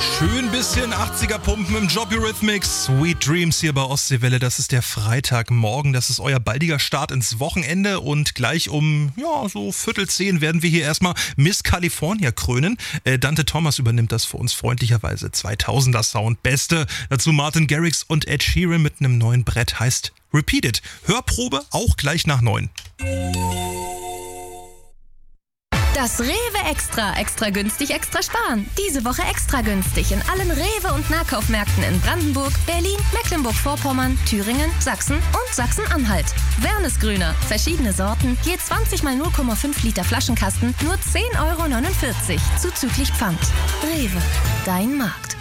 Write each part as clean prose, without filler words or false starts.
Schön bisschen 80er Pumpen im Job Eurythmics. Sweet Dreams hier bei Ostseewelle. Das ist der Freitagmorgen. Das ist euer baldiger Start ins Wochenende. Und gleich um, so 9:45 werden wir hier erstmal Miss California krönen. Dante Thomas übernimmt das für uns freundlicherweise. 2000er Sound. Beste. Dazu Martin Garrix und Ed Sheeran mit einem neuen Brett. Heißt Repeat It. Hörprobe auch gleich nach 9. Das Rewe Extra. Extra günstig, extra sparen. Diese Woche extra günstig in allen Rewe- und Nahkaufmärkten in Brandenburg, Berlin, Mecklenburg-Vorpommern, Thüringen, Sachsen und Sachsen-Anhalt. Wernesgrüner. Verschiedene Sorten. Je 20 mal 0,5 Liter Flaschenkasten. Nur 10,49 €. Zuzüglich Pfand. Rewe. Dein Markt.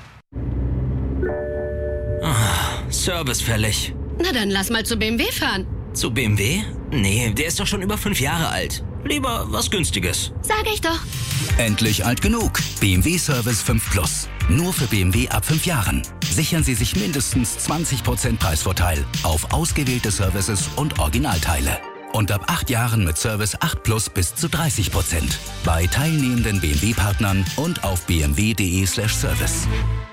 Service fällig. Na dann lass mal zu BMW fahren. Zu BMW? Nee, der ist doch schon über 5 Jahre alt. Lieber was Günstiges. Sag ich doch. Endlich alt genug. BMW Service 5 Plus. Nur für BMW ab 5 Jahren. Sichern Sie sich mindestens 20% Preisvorteil auf ausgewählte Services und Originalteile. Und ab 8 Jahren mit Service 8 Plus bis zu 30%. Bei teilnehmenden BMW-Partnern und auf bmw.de/service.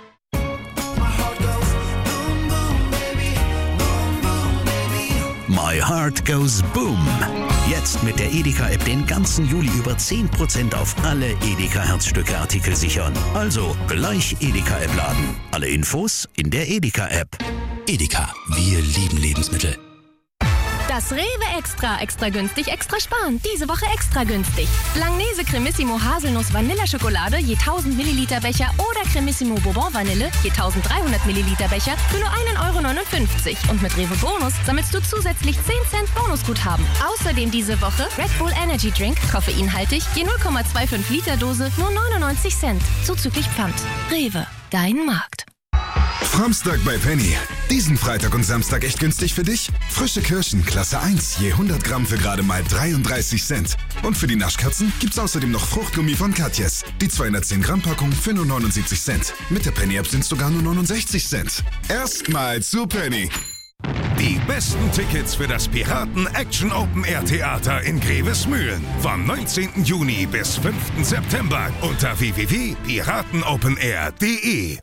My Heart Goes Boom. Jetzt mit der Edeka-App den ganzen Juli über 10% auf alle Edeka-Herzstücke-Artikel sichern. Also gleich Edeka-App laden. Alle Infos in der Edeka-App. Edeka, wir lieben Lebensmittel. Das Rewe Extra. Extra günstig, extra sparen. Diese Woche extra günstig. Langnese Cremissimo Haselnuss Vanilleschokolade je 1000 Milliliter Becher oder Cremissimo Bourbon Vanille je 1300 Milliliter Becher für nur 1,59 €. Und mit Rewe Bonus sammelst du zusätzlich 10 Cent Bonusguthaben. Außerdem diese Woche Red Bull Energy Drink, koffeinhaltig, je 0,25 Liter Dose, nur 99 Cent. Zuzüglich Pfand. Rewe, dein Markt. Framstag bei Penny. Diesen Freitag und Samstag echt günstig für dich? Frische Kirschen, Klasse 1, je 100 Gramm für gerade mal 33 Cent. Und für die Naschkatzen gibt's außerdem noch Fruchtgummi von Katjes. Die 210 Gramm Packung für nur 79 Cent. Mit der Penny-App sind's sogar nur 69 Cent. Erstmal zu Penny. Die besten Tickets für das Piraten Action Open Air Theater in Grevesmühlen. Vom 19. Juni bis 5. September unter www.piratenopenair.de.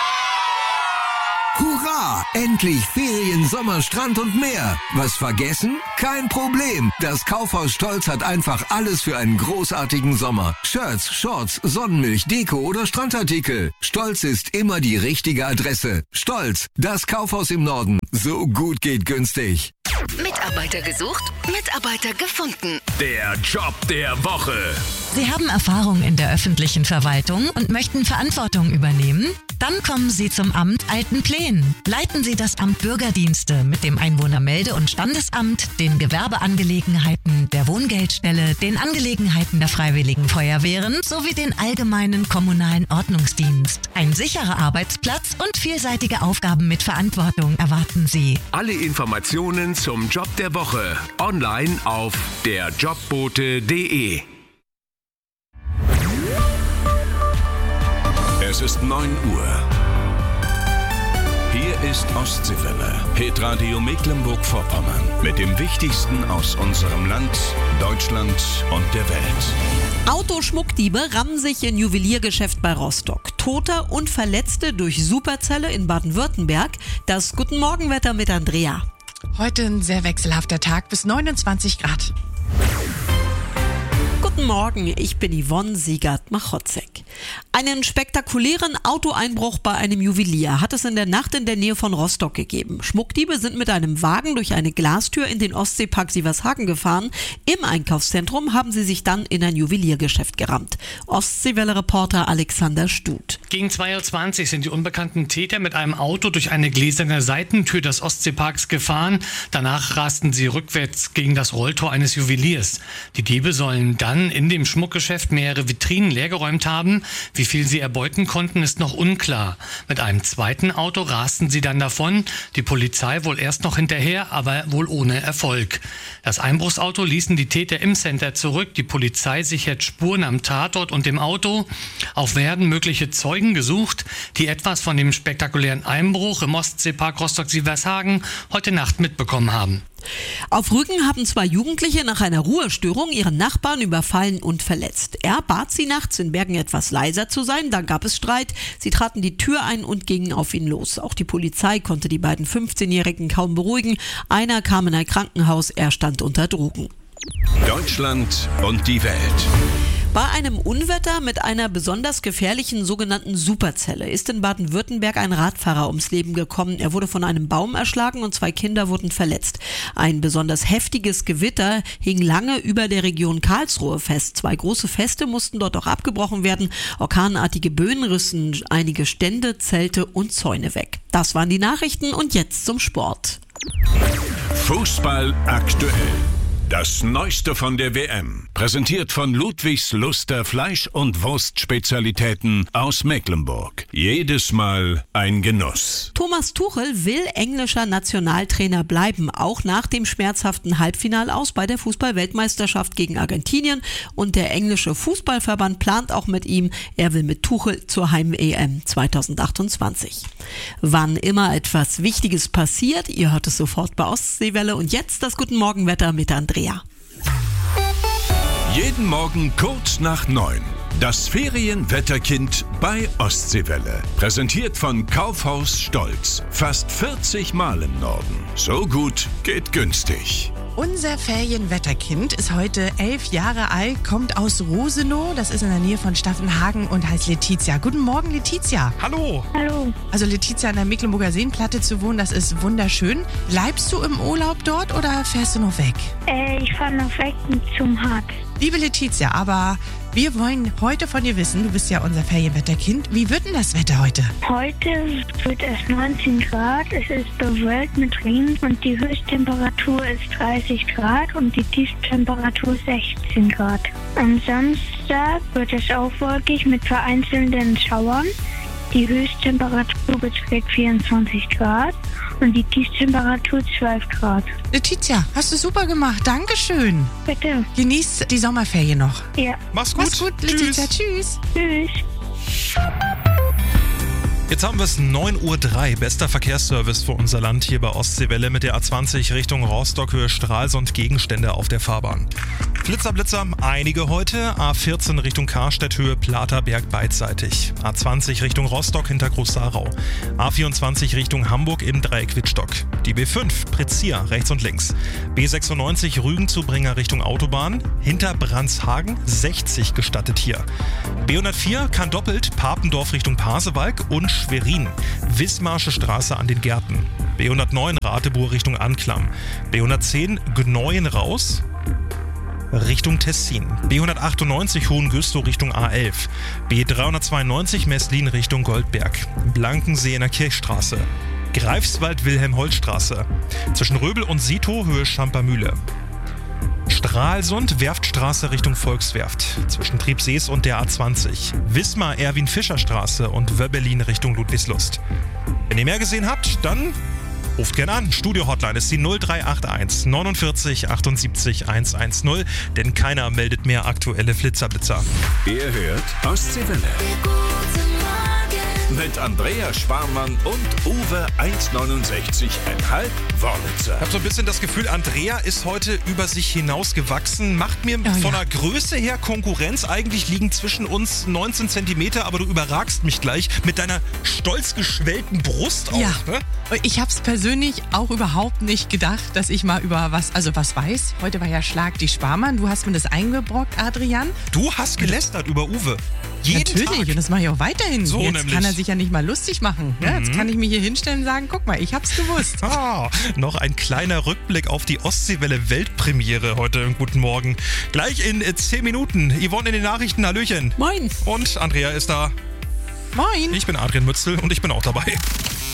Hurra! Endlich Ferien, Sommer, Strand und mehr. Was vergessen? Kein Problem. Das Kaufhaus Stolz hat einfach alles für einen großartigen Sommer. Shirts, Shorts, Sonnenmilch, Deko oder Strandartikel. Stolz ist immer die richtige Adresse. Stolz, das Kaufhaus im Norden. So gut geht günstig. Mitarbeiter gesucht, Mitarbeiter gefunden. Der Job der Woche. Sie haben Erfahrung in der öffentlichen Verwaltung und möchten Verantwortung übernehmen? Dann kommen Sie zum Amt Altenplen. Leiten Sie das Amt Bürgerdienste mit dem Einwohnermelde- und Standesamt, den Gewerbeangelegenheiten, der Wohngeldstelle, den Angelegenheiten der Freiwilligen Feuerwehren sowie den allgemeinen kommunalen Ordnungsdienst. Ein sicherer Arbeitsplatz und vielseitige Aufgaben mit Verantwortung erwarten Sie. Alle Informationen zum Job der Woche online auf derjobbote.de. Es ist 9 Uhr. Hier ist Ostseewelle, Hitradio Mecklenburg-Vorpommern. Mit dem Wichtigsten aus unserem Land, Deutschland und der Welt. Autoschmuckdiebe rammen sich in Juweliergeschäft bei Rostock. Tote und Verletzte durch Superzelle in Baden-Württemberg. Das Guten Morgenwetter mit Andrea. Heute ein sehr wechselhafter Tag bis 29 Grad. Guten Morgen, ich bin Yvonne Siegert-Machotzek. Einen spektakulären Autoeinbruch bei einem Juwelier hat es in der Nacht in der Nähe von Rostock gegeben. Schmuckdiebe sind mit einem Wagen durch eine Glastür in den Ostseepark Sievershagen gefahren. Im Einkaufszentrum haben sie sich dann in ein Juweliergeschäft gerammt. Ostseewelle-Reporter Alexander Stut. Gegen 2:20 Uhr sind die unbekannten Täter mit einem Auto durch eine gläserne Seitentür des Ostseeparks gefahren. Danach rasten sie rückwärts gegen das Rolltor eines Juweliers. Die Diebe sollen dann in dem Schmuckgeschäft mehrere Vitrinen leergeräumt haben. Wie viel sie erbeuten konnten, ist noch unklar. Mit einem zweiten Auto rasten sie dann davon. Die Polizei wohl erst noch hinterher, aber wohl ohne Erfolg. Das Einbruchsauto ließen die Täter im Center zurück. Die Polizei sichert Spuren am Tatort und dem Auto. Auch werden mögliche Zeugen gesucht, die etwas von dem spektakulären Einbruch im Ostseepark Rostock-Sievershagen heute Nacht mitbekommen haben. Auf Rügen haben 2 Jugendliche nach einer Ruhestörung ihren Nachbarn überfallen und verletzt. Er bat sie nachts in Bergen etwas leiser zu sein, dann gab es Streit. Sie traten die Tür ein und gingen auf ihn los. Auch die Polizei konnte die beiden 15-Jährigen kaum beruhigen. Einer kam in ein Krankenhaus, er stand unter Drogen. Deutschland und die Welt. Bei einem Unwetter mit einer besonders gefährlichen sogenannten Superzelle ist in Baden-Württemberg ein Radfahrer ums Leben gekommen. Er wurde von einem Baum erschlagen und 2 Kinder wurden verletzt. Ein besonders heftiges Gewitter hing lange über der Region Karlsruhe fest. 2 große Feste mussten dort auch abgebrochen werden. Orkanartige Böen rissen einige Stände, Zelte und Zäune weg. Das waren die Nachrichten und jetzt zum Sport. Fußball aktuell. Das Neueste von der WM, präsentiert von Ludwigs Luster Fleisch- und Wurstspezialitäten aus Mecklenburg. Jedes Mal ein Genuss. Thomas Tuchel will englischer Nationaltrainer bleiben, auch nach dem schmerzhaften Halbfinalaus bei der Fußball-Weltmeisterschaft gegen Argentinien. Und der englische Fußballverband plant auch mit ihm. Er will mit Tuchel zur Heim-EM 2028. Wann immer etwas Wichtiges passiert, ihr hört es sofort bei Ostseewelle. Und jetzt das Guten Morgen-Wetter mit Andrea. Jeden Morgen kurz nach 9. Das Ferienwetterkind bei Ostseewelle. Präsentiert von Kaufhaus Stolz. Fast 40 Mal im Norden. So gut geht günstig. Unser Ferienwetterkind ist heute 11 Jahre alt, kommt aus Rosenow, das ist in der Nähe von Staffenhagen und heißt Letizia. Guten Morgen, Letizia. Hallo. Hallo. Also Letizia an der Mecklenburger Seenplatte zu wohnen, das ist wunderschön. Bleibst du im Urlaub dort oder fährst du noch weg? Ich fahre noch weg zum Harz. Liebe Letizia, aber wir wollen heute von dir wissen, du bist ja unser Ferienwetterkind. Wie wird denn das Wetter heute? Heute wird es 19 Grad, es ist bewölkt mit Regen und die Höchsttemperatur ist 30 Grad und die Tiefstemperatur 16 Grad. Am Samstag wird es auch wolkig mit vereinzelten Schauern. Die Höchsttemperatur beträgt 24 Grad und die Tiefstemperatur 12 Grad. Letizia, hast du super gemacht. Dankeschön. Bitte. Genieß die Sommerferien noch. Ja. Mach's gut. Mach's gut, Letizia. Tschüss. Tschüss. Jetzt haben wir es 9:03 Uhr. Bester Verkehrsservice für unser Land hier bei Ostseewelle mit der A20 Richtung Rostock, Höhe Stralsund, Gegenstände auf der Fahrbahn. Blitzer, einige heute. A14 Richtung Karstedt, Höhe Platerberg beidseitig. A20 Richtung Rostock hinter Groß-Sarau. A24 Richtung Hamburg im Dreieck Wittstock. Die B5 Pritzia rechts und links. B96 Rügen-Zubringer Richtung Autobahn. Hinter Brandshagen 60 gestattet hier. B104 kann doppelt Papendorf Richtung Pasewalk und Schwerin. Wismarsche Straße an den Gärten. B109 Ratebuhr Richtung Anklam. B110 Gneuen raus Richtung Tessin. B198 Hohengüstow Richtung A11. B392 Meslin Richtung Goldberg. Blankensee in der Kirchstraße. Greifswald-Wilhelm-Holtstraße. Zwischen Röbel und Sito Höhe Schampermühle. Stralsund, Werftstraße Richtung Volkswerft. Zwischen Triebsees und der A20. Wismar, Erwin-Fischer-Straße und Wöbbelin Richtung Ludwigslust. Wenn ihr mehr gesehen habt, dann ruft gerne an. Studio-Hotline ist die 0381 49 78 110, denn keiner meldet mehr aktuelle Flitzer-Blitzer. Ihr hört Ostseewelle. Mit Andrea Sparmann und Uwe 1,69,5 Wörlitzer. Ich habe so ein bisschen das Gefühl, Andrea ist heute über sich hinausgewachsen, macht mir von der Größe her Konkurrenz. Eigentlich liegen zwischen uns 19 Zentimeter, aber du überragst mich gleich mit deiner stolz geschwellten Brust auch. Ja, ne? Ich habe es persönlich auch überhaupt nicht gedacht, dass ich mal über was weiß. Heute war ja Schlag die Sparmann. Du hast mir das eingebrockt, Adrian. Du hast gelästert über Uwe. Natürlich, Tag. und das mache ich auch weiterhin. So jetzt nämlich. kann er sich ja nicht mal lustig machen. Ja, jetzt kann ich mich hier hinstellen und sagen, guck mal, ich hab's gewusst. Noch ein kleiner Rückblick auf die Ostseewelle Weltpremiere heute im Guten Morgen. Gleich in 10 Minuten. Yvonne in den Nachrichten, Hallöchen. Moin. Und Andrea ist da. Moin. Ich bin Adrian Mützel und ich bin auch dabei.